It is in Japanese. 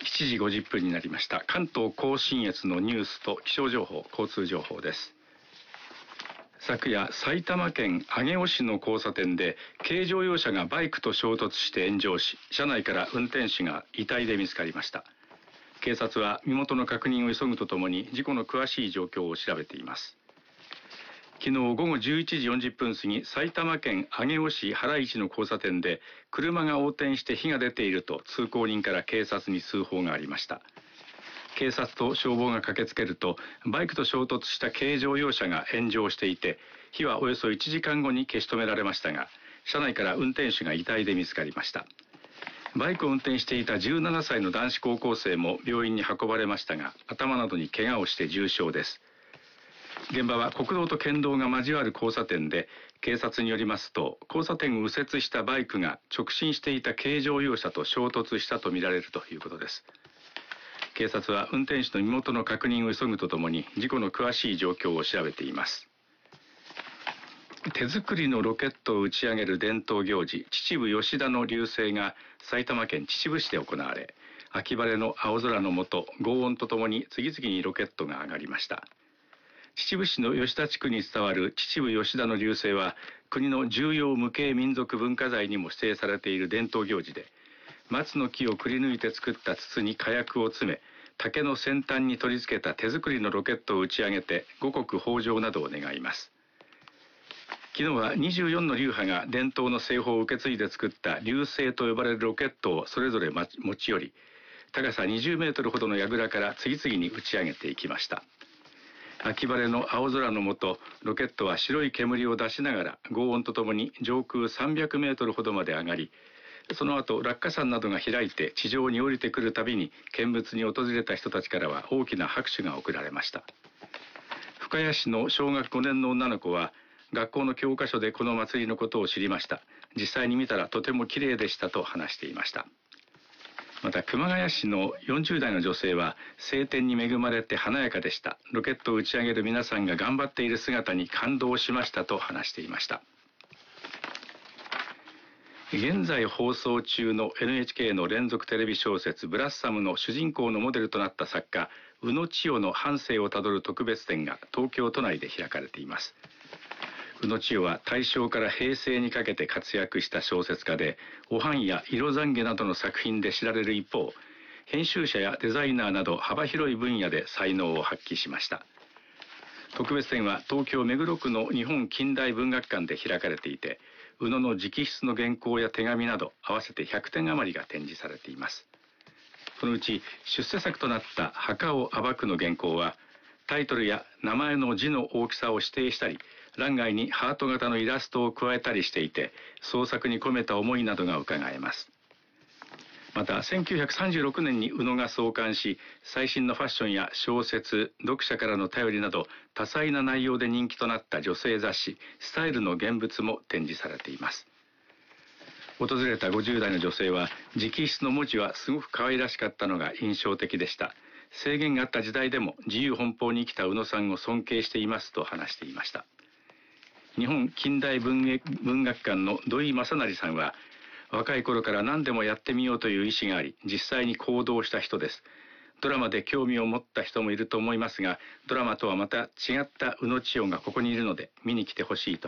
7時50分になりました。関東甲信越のニュースと気象情報、交通情報です。昨夜、埼玉県上尾市の交差点で軽乗用車がバイクと衝突して炎上し、車内から運転手が遺体で見つかりました。警察は身元の確認を急ぐとともに事故の詳しい状況を調べています。昨日午後11時40分過ぎ、埼玉県上尾市原市の交差点で車が横転して火が出ていると通行人から警察に通報がありました。警察と消防が駆けつけると、バイクと衝突した軽乗用車が炎上していて、火はおよそ1時間後に消し止められましたが、車内から運転手が遺体で見つかりました。バイクを運転していた17歳の男子高校生も病院に運ばれましたが、頭などに怪我をして重傷です。現場は国道と県道が交わる交差点で、警察によりますと、交差点を右折したバイクが直進していた軽乗用車と衝突したとみられるということです。警察は運転手の身元の確認を急ぐとともに事故の詳しい状況を調べています。手作りのロケットを打ち上げる伝統行事、秩父吉田の流星が埼玉県秩父市で行われ、秋晴れの青空の下、轟音とともに次々にロケットが上がりました。秩父市の吉田地区に伝わる秩父吉田の流星は、国の重要無形民族文化財にも指定されている伝統行事で、松の木をくり抜いて作った筒に火薬を詰め、竹の先端に取り付けた手作りのロケットを打ち上げて五穀豊穣などを願います。昨日は24の流派が伝統の製法を受け継いで作った流星と呼ばれるロケットをそれぞれ持ち寄り、高さ20メートルほどの櫓から次々に打ち上げていきました。秋晴れの青空の下、ロケットは白い煙を出しながら轟音とともに上空300メートルほどまで上がり、その後落下傘などが開いて地上に降りてくるたびに見物に訪れた人たちからは大きな拍手が送られました。深谷市の小学5年の女の子は、学校の教科書でこの祭りのことを知りました。実際に見たらとても綺麗でしたと話していました。また熊谷市の40代の女性は、晴天に恵まれて華やかでした。ロケットを打ち上げる皆さんが頑張っている姿に感動しましたと話していました。現在放送中の NHK の連続テレビ小説ブラッサムの主人公のモデルとなった作家宇野千代の半生をたどる特別展が東京都内で開かれています。宇野千代は大正から平成にかけて活躍した小説家で、おはんや色懺悔などの作品で知られる一方、編集者やデザイナーなど幅広い分野で才能を発揮しました。特別展は東京目黒区の日本近代文学館で開かれていて、宇野の直筆の原稿や手紙など合わせて100点余りが展示されています。このうち出世作となった墓を暴くの原稿は、タイトルや名前の字の大きさを指定したり、欄外にハート型のイラストを加えたりしていて、創作に込めた思いなどが伺えます。また1936年に宇野が創刊し、最新のファッションや小説、読者からの頼りなど多彩な内容で人気となった女性雑誌スタイルの現物も展示されています。訪れた50代の女性は、直筆の文字はすごく可愛らしかったのが印象的でした。制限があった時代でも自由奔放に生きた宇野さんを尊敬していますと話していました。日本近代文学館の土井正成さんは、若い頃から何でもやってみようという意思があり、実際に行動した人です。ドラマで興味を持った人もいると思いますが、ドラマとはまた違った宇野千代がここにいるので見に来てほしいと